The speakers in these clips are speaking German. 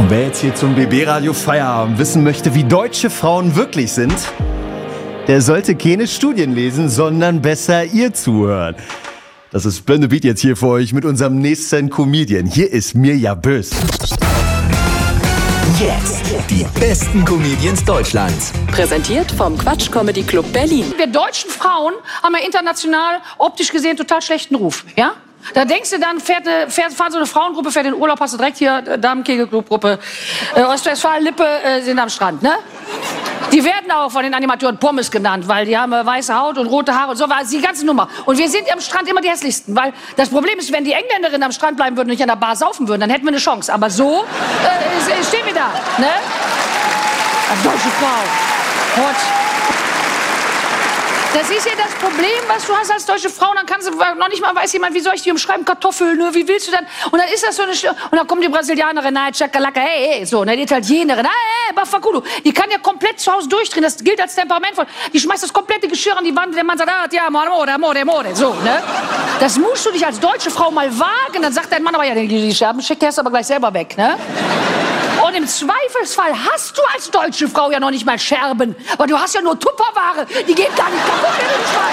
Wer jetzt hier zum BB-Radio Feierabend wissen möchte, wie deutsche Frauen wirklich sind, der sollte keine Studien lesen, sondern besser ihr zuhören. Das ist Blende Beat jetzt hier für euch mit unserem nächsten Comedian. Hier ist Mirja Bös. Jetzt die besten Comedians Deutschlands. Präsentiert vom Quatsch Comedy Club Berlin. Wir deutschen Frauen haben ja international optisch gesehen total schlechten Ruf, ja? Da denkst du dann, fährt so eine Frauengruppe, fährt in den Urlaub, hast du direkt hier Damenkegelclub-Gruppe, Ostwestfalen-Lippe sind am Strand, ne? Die werden auch von den Animatoren Pommes genannt, weil die haben weiße Haut und rote Haare und so war die ganze Nummer. Und wir sind am Strand immer die hässlichsten, weil das Problem ist, wenn die Engländerinnen am Strand bleiben würden und nicht an der Bar saufen würden, dann hätten wir eine Chance. Aber so stehen wir da, ne? Als deutsche Frau. Gott. Das ist ja das Problem, was du hast als deutsche Frau. Dann kannst du noch nicht mal, weiß jemand, wie soll ich die umschreiben? Kartoffeln, ne? Wie willst du dann? Und dann ist das so eine... Und dann kommt die Brasilianerin, nein, Chakalaka, hey, so, ne? Die Italienerin, hey, Bafakudu. Die kann ja komplett zu Hause durchdrehen. Das gilt als temperamentvoll. Die schmeißt das komplette Geschirr an die Wand. Der Mann sagt, ja, amore, so, ne? Das musst du dich als deutsche Frau mal wagen. Dann sagt dein Mann aber, ja, die Scherben schickt er aber gleich selber weg, ne? Und im Zweifelsfall hast du als deutsche Frau ja noch nicht mal Scherben. Weil du hast ja nur Tupperware. Die geht gar nicht kaputt, wenn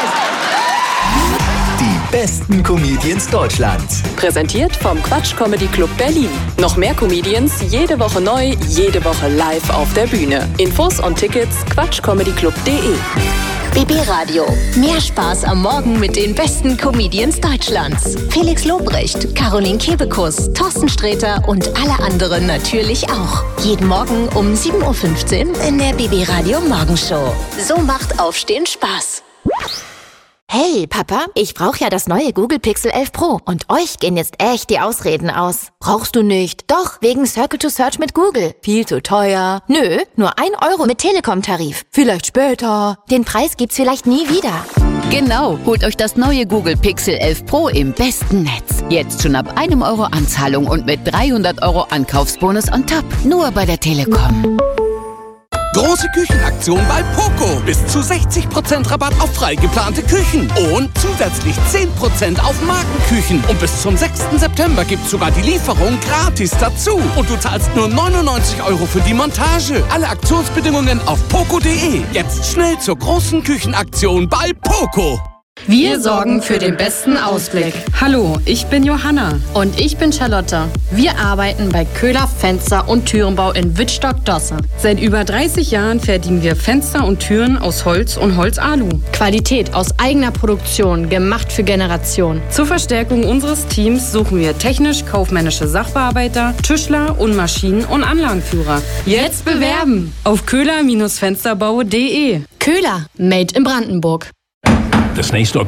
du schmeißt. Die besten Comedians Deutschlands. Präsentiert vom Quatsch Comedy Club Berlin. Noch mehr Comedians, jede Woche neu, jede Woche live auf der Bühne. Infos und Tickets quatschcomedyclub.de. BB Radio. Mehr Spaß am Morgen mit den besten Comedians Deutschlands. Felix Lobrecht, Caroline Kebekus, Thorsten Sträter und alle anderen natürlich auch. Jeden Morgen um 7:15 Uhr in der BB Radio Morgenshow. So macht Aufstehen Spaß. Hey, Papa, ich brauche ja das neue Google Pixel 11 Pro. Und euch gehen jetzt echt die Ausreden aus. Brauchst du nicht? Doch, wegen Circle to Search mit Google. Viel zu teuer. Nö, nur 1 Euro mit Telekom-Tarif. Vielleicht später. Den Preis gibt's vielleicht nie wieder. Genau, holt euch das neue Google Pixel 11 Pro im besten Netz. Jetzt schon ab 1 Euro Anzahlung und mit 300 Euro Ankaufsbonus on top. Nur bei der Telekom. Große Küchenaktion bei Poco. Bis zu 60% Rabatt auf frei geplante Küchen. Und zusätzlich 10% auf Markenküchen. Und bis zum 6. September gibt's sogar die Lieferung gratis dazu. Und du zahlst nur 99 Euro für die Montage. Alle Aktionsbedingungen auf poco.de. Jetzt schnell zur großen Küchenaktion bei Poco. Wir sorgen für den besten Ausblick. Hallo, ich bin Johanna. Und ich bin Charlotte. Wir arbeiten bei Köhler Fenster- und Türenbau in Wittstock-Dosse. Seit über 30 Jahren fertigen wir Fenster und Türen aus Holz und Holzalu. Qualität aus eigener Produktion, gemacht für Generationen. Zur Verstärkung unseres Teams suchen wir technisch-kaufmännische Sachbearbeiter, Tischler und Maschinen- und Anlagenführer. Jetzt bewerben auf köhler-fensterbau.de. Köhler, made in Brandenburg. Das nächste